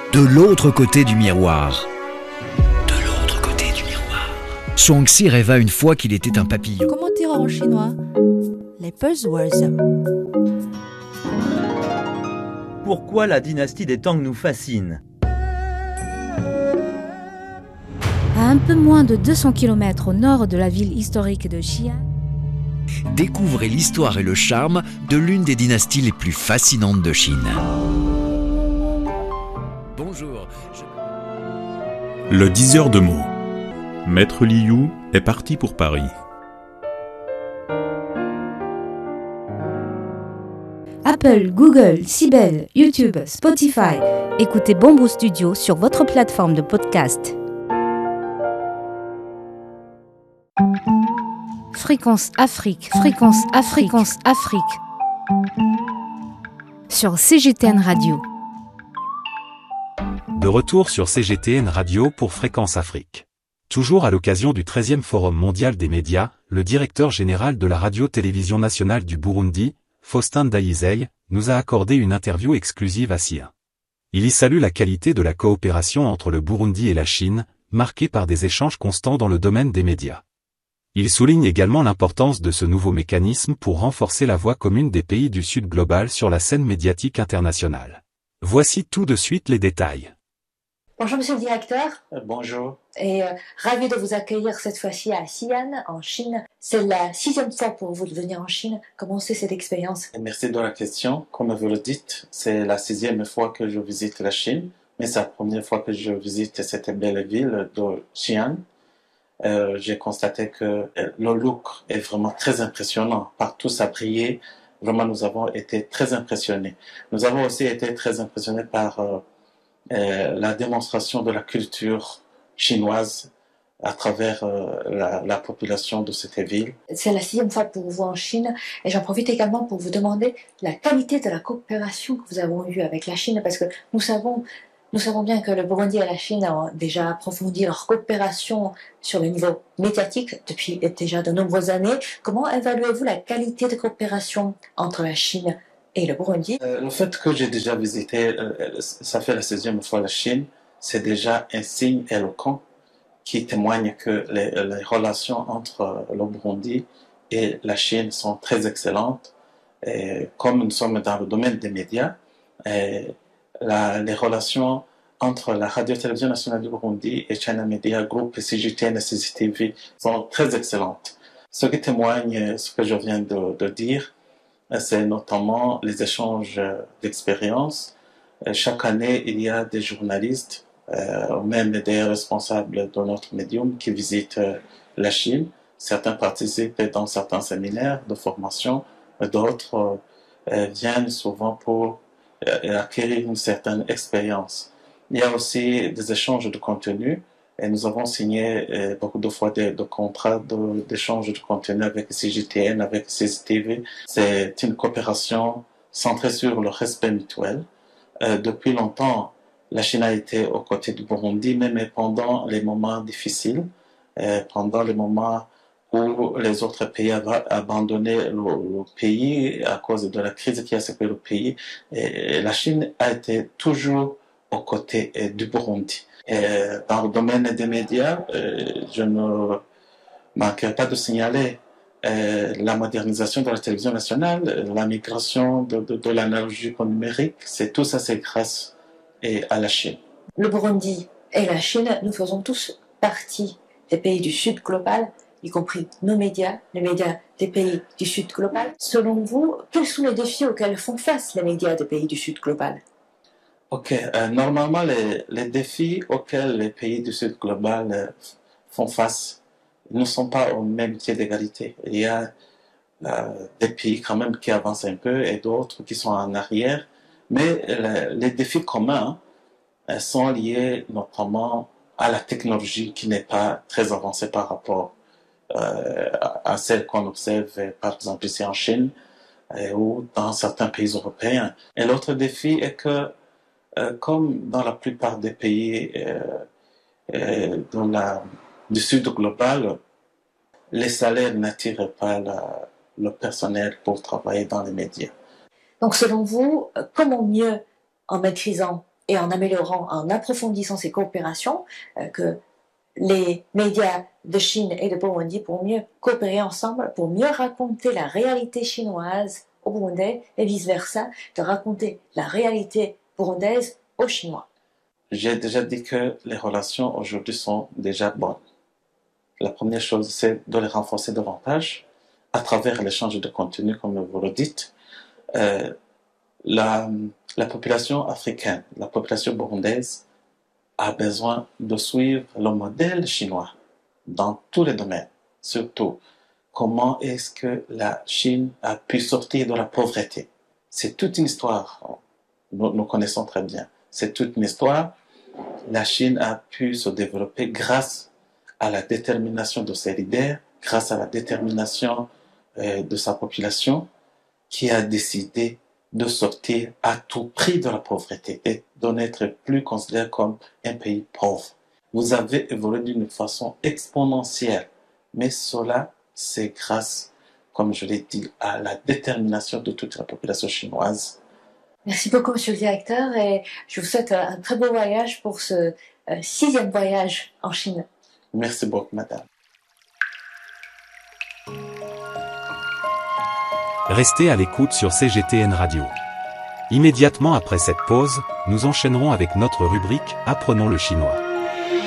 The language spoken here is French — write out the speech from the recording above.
De l'autre côté du miroir. De l'autre côté du miroir. Shuangxi rêva une fois qu'il était un papillon. Comment dire en chinois? Les buzzwords. Pourquoi la dynastie des Tang nous fascine? À un peu moins de 200 km au nord de la ville historique de Xi'an, Découvrez l'histoire et le charme de l'une des dynasties les plus fascinantes de Chine. Bonjour. Le diseur de mots. Maître Liu est parti pour Paris. Apple, Google, Sibel, YouTube, Spotify. Écoutez Bamboo Studio sur votre plateforme de podcast. Fréquence Afrique, fréquence Afrique, fréquence Afrique. Sur CGTN Radio. De retour sur CGTN Radio pour Fréquence Afrique. Toujours à l'occasion du 13e Forum mondial des médias, le directeur général de la radio-télévision nationale du Burundi, Faustin Ndayizeye, nous a accordé une interview exclusive à Sia. Il y salue la qualité de la coopération entre le Burundi et la Chine, marquée par des échanges constants dans le domaine des médias. Il souligne également l'importance de ce nouveau mécanisme pour renforcer la voix commune des pays du Sud global sur la scène médiatique internationale. Voici tout de suite les détails. Bonjour Monsieur le Directeur. Bonjour. Et ravi de vous accueillir cette fois-ci à Xi'an, en Chine. C'est la 6e fois pour vous de venir en Chine. Comment c'est cette expérience? Merci de la question. Comme vous le dites, c'est la 6e fois que je visite la Chine, mais c'est la première fois que je visite cette belle ville de Xi'an. J'ai constaté que le look est vraiment très impressionnant. Partout ça brillait. Vraiment, nous avons été très impressionnés. Nous avons aussi été très impressionnés par la démonstration de la culture chinoise à travers la population de cette ville. C'est la 6e fois pour vous en Chine et j'en profite également pour vous demander la qualité de la coopération que vous avez eue avec la Chine, parce que nous savons bien que le Burundi et la Chine ont déjà approfondi leur coopération sur le niveau médiatique depuis déjà de nombreuses années. Comment évaluez-vous la qualité de coopération entre la Chine et le Burundi? Le fait que j'ai déjà visité, ça fait la 6e fois la Chine, c'est déjà un signe éloquent qui témoigne que les relations entre le Burundi et la Chine sont très excellentes. Et comme nous sommes dans le domaine des médias, les relations entre la Radio-Télévision nationale du Burundi et China Media Group, CGTN et CCTV sont très excellentes. Ce qui témoigne ce que je viens de dire, c'est notamment les échanges d'expériences. Chaque année, il y a des journalistes, même des responsables de notre médium qui visitent la Chine. Certains participent dans certains séminaires de formation, d'autres viennent souvent pour acquérir une certaine expérience. Il y a aussi des échanges de contenu et nous avons signé beaucoup de fois de contrats d'échange de contenu avec CGTN, avec CCTV. C'est une coopération centrée sur le respect mutuel. Depuis longtemps, la Chine a été aux côtés du Burundi, même pendant les moments difficiles, pendant les moments où les autres pays avaient abandonné le pays à cause de la crise qui a secoué le pays. Et la Chine a été toujours aux côtés du Burundi. Et dans le domaine des médias, je ne manquerai pas de signaler la modernisation de la télévision nationale, la migration de l'analogique au numérique. Tout ça, c'est grâce à la Chine. Le Burundi et la Chine, nous faisons tous partie des pays du Sud global, y compris nos médias, les médias des pays du Sud global. Selon vous, quels sont les défis auxquels font face les médias des pays du Sud global? Ok, normalement, les défis auxquels les pays du Sud global font face ne sont pas au même pied d'égalité. Il y a des pays quand même qui avancent un peu et d'autres qui sont en arrière, mais les défis communs sont liés notamment à la technologie qui n'est pas très avancée par rapport à celle qu'on observe par exemple ici en Chine ou dans certains pays européens. Et l'autre défi est que comme dans la plupart des pays du Sud global, les salaires n'attirent pas le personnel pour travailler dans les médias. Donc selon vous, comment mieux, en maîtrisant et en améliorant, en approfondissant ces coopérations, que les médias de Chine et de Burundi pourront mieux coopérer ensemble pour mieux raconter la réalité chinoise aux Burundais et vice-versa, de raconter la réalité burundaise aux Chinois. J'ai déjà dit que les relations aujourd'hui sont déjà bonnes. La première chose, c'est de les renforcer davantage à travers l'échange de contenu, comme vous le dites. La population africaine, la population burundaise a besoin de suivre le modèle chinois dans tous les domaines. Surtout, comment est-ce que la Chine a pu sortir de la pauvreté? C'est toute une histoire, nous connaissons très bien. C'est toute une histoire. La Chine a pu se développer grâce à la détermination de ses leaders, grâce à la détermination de sa population, qui a décidé de sortir à tout prix de la pauvreté et de n'être plus considéré comme un pays pauvre. Vous avez évolué d'une façon exponentielle, mais cela, c'est grâce, comme je l'ai dit, à la détermination de toute la population chinoise. Merci beaucoup, monsieur le directeur, et je vous souhaite un très beau voyage pour ce 6e voyage en Chine. Merci beaucoup, madame. Restez à l'écoute sur CGTN Radio. Immédiatement après cette pause, nous enchaînerons avec notre rubrique Apprenons le chinois.